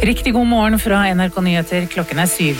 Riktig god morgen fra NRK Nyheter, klokken 7.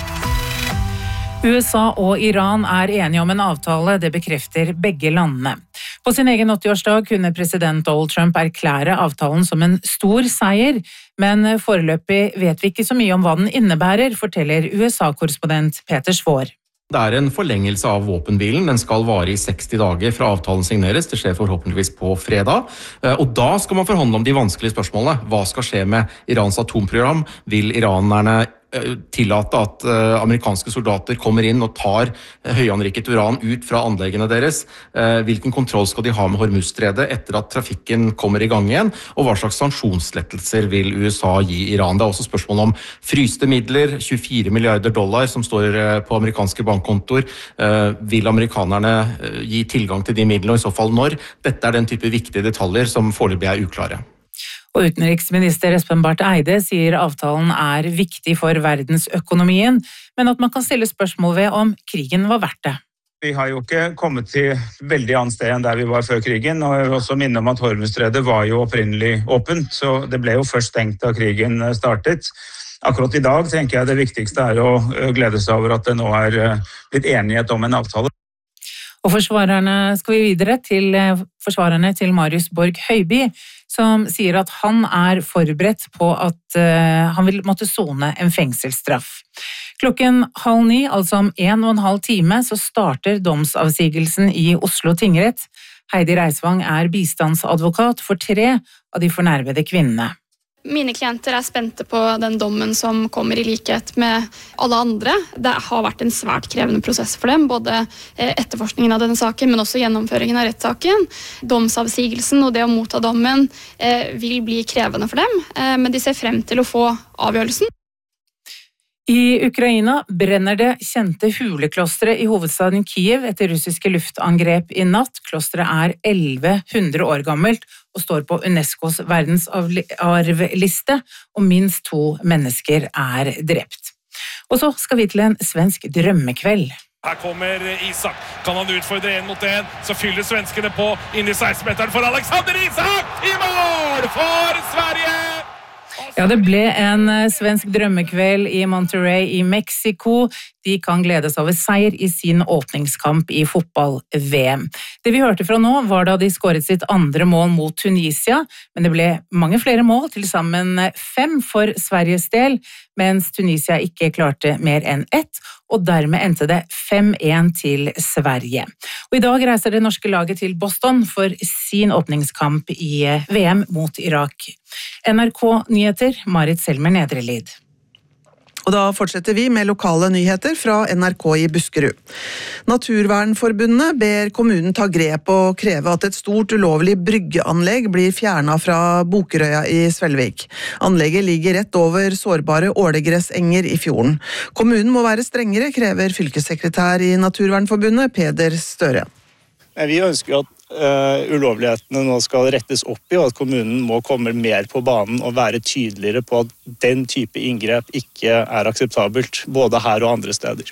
USA og Iran enige om en avtale, det bekrefter begge landene. På sin egen 80-årsdag kunne president Donald Trump erklære avtalen som en stor seier, men foreløpig vet vi ikke så mye om hva den innebærer, forteller USA-korrespondent Peter Svår. Det en forlengelse av våpenhvilen. Den skal vare i 60 dager fra avtalen signeres. Det skjer forhåpentligvis på fredag. Og da skal man forhandle om de vanskelige spørsmålene. Hva skal skje med Irans atomprogram? Vil iranerne tillate at amerikanske soldater kommer inn og tar høyanriket uran ut fra anleggene deres? Hvilken kontroll skal de ha med Hormuzstredet etter at trafikken kommer i gang igjen? Og hva slags sanksjonslettelser vil USA gi Iran? Det også spørsmål om fryste midler, $24 milliarder som står på amerikanske bankkontor. Vil amerikanerne gi tilgang til de midlene, og i så fall når? Dette den type viktige detaljer som foreløpig uklare. Og utenriksminister Espen Barth Eide sier avtalen viktig for verdensøkonomien, men at man kan stille spørsmål ved om krigen var verdt det. Vi har jo ikke kommet til veldig annet sted enn der vi var før krigen, og jeg vil også minne om at Hormuzstredet var jo opprinnelig åpent, så det ble jo først stengt da krigen startet. Akkurat i dag tenker jeg det viktigste å glede seg over at det nå blitt enighet om en avtale. Og skal vi videre til forsvarerne til Marius Borg Høiby, som sier at han forberedt på at han vil måtte sone en fengselsstraff. Klokken 8:30, altså om 1,5 time, så starter domsavsigelsen i Oslo tingrett. Heidi Reisvang bistandsadvokat for 3 av de fornærmede kvinnene. Mine klienter spente på den dommen som kommer i likhet med alle andre. Det har vært en svært krevende prosess for dem, både etterforskningen av denne saken, men også gjennomføringen av rettssaken. Domsavsigelsen og det å motta dommen vil bli krevende for dem, men de ser frem til å få avgjørelsen. I Ukraina brenner det kjente huleklosteret i hovedstaden Kiev etter russiske luftangrep i natt. Klosteret 1100 år gammelt og står på UNESCOs verdensarvliste, og minst 2 mennesker drept. Og så skal vi til en svensk drømmekveld. Her kommer Isak. Kan han utfordre 1 mot 1, så fyller svenskene på inn i 16-meteren for Alexander Isak i mål for Sverige! Ja, det ble en svensk drømmekveld i Monterrey i Mexico. De kan gledes over seier i sin åpningskamp i fotball-VM. Det vi hørte fra nå var da de skåret sitt andre mål mot Tunisia, men det ble mange flere mål, til sammen 5 for Sveriges del, mens Tunisia ikke klarte mer enn 1, og dermed endte det 5-1 til Sverige. Og i dag reiser det norske laget til Boston for sin åpningskamp i VM mot Irak. NRK Nyheter, Marit Selmer Nedrelid. Og da fortsetter vi med lokale nyheter fra NRK i Buskerud. Naturvernforbundet ber kommunen ta grep og kreve at et stort ulovlig bryggeanlegg blir fjernet fra Bokerøya i Svelvik. Anlegget ligger rett over sårbare ålegressenger i fjorden. Kommunen må være strengere, krever fylkessekretær i Naturvernforbundet, Peder Støre. Vi ønsker at ulovlighetene nå skal rettes opp i, og at kommunen må komme mer på banen og være tydeligere på at den type inngrep ikke akseptabelt, både her og andre steder.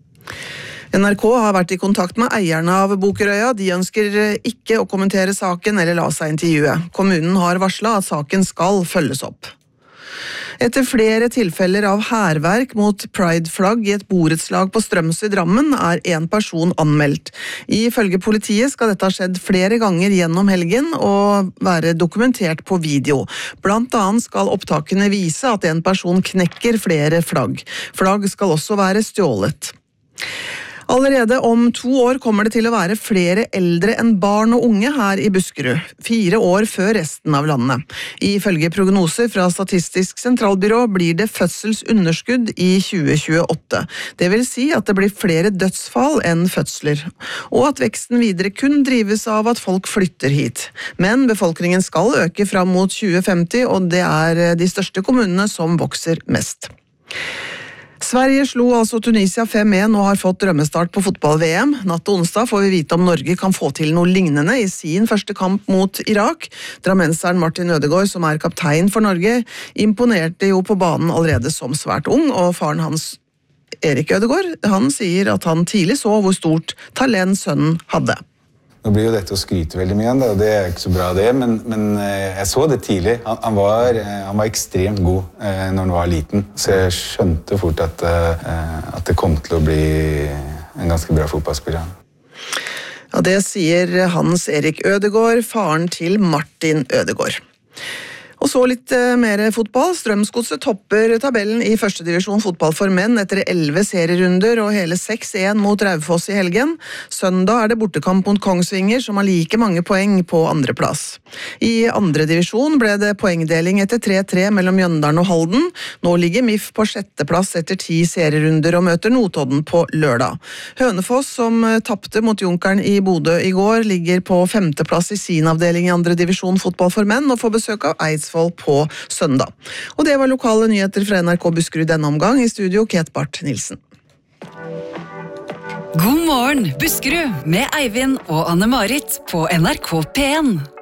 NRK har vært i kontakt med eierne av Bokerøya. De ønsker ikke å kommentere saken eller la seg intervjue. Kommunen har varslet at saken skal følges opp. Etter flere tilfeller av hærverk mot Pride-flagg i et borettslag på Strømsø i Drammen en person anmeldt. Ifølge politiet skal dette ha skjedd flere ganger gjennom helgen og være dokumentert på video. Blant annet skal opptakene vise at en person knekker flere flagg. Flagg skal også være stjålet. Allerede om 2 år kommer det til å være flere eldre enn barn og unge her i Buskerud, 4 år før resten av landet. Ifølge prognoser fra Statistisk sentralbyrå blir det fødselsunderskudd i 2028. Det vil si at det blir flere dødsfall enn fødsler, og at veksten videre kun drives av at folk flytter hit. Men befolkningen skal øke fram mot 2050, og det de største kommunene som vokser mest. Sverige slo altså Tunisia 5-1 og har fått drømmestart på fotball-VM. Natt og onsdag får vi vite om Norge kan få til noe lignende i sin første kamp mot Irak. Drammenseren Martin Ødegaard, som kaptein for Norge, imponerte jo på banen allerede som svært ung, og faren hans, Erik Ødegaard, han sier at han tidlig så hvor stort talent sønnen hadde. Nå blir jo dette å skryte veldig mye, og det ikke så bra det, men jeg så det tidlig. Han var ekstremt god når han var liten, så jeg skjønte fort at det kom til å bli en ganske bra fotballspiller. Ja, det sier Hans Erik Ødegaard, faren til Martin Ødegaard. Og så litt mer fotball. Strømsgodset topper tabellen i første divisjon fotball for menn etter 11 serierunder og hele 6-1 mot Raufoss i helgen. Søndag det bortekamp mot Kongsvinger, som har like mange poeng på andreplass. I andre divisjon ble det poengdeling etter 3-3 mellom Mjøndalen og Halden. Nå ligger MIF på 6. plass etter 10 serierunder og møter Notodden på lørdag. Hønefoss, som tappte mot Junkeren i Bodø i går, ligger på 5. plass i sin avdeling i andre divisjon fotball for menn og får besøk av Eidsvoll på søndag. Og det var lokale nyheter fra NRK Buskerud denne omgang. I studio Ket Barth Nilsen. God morgen, Buskerud, med Eivind og Anne-Marit på NRK P1.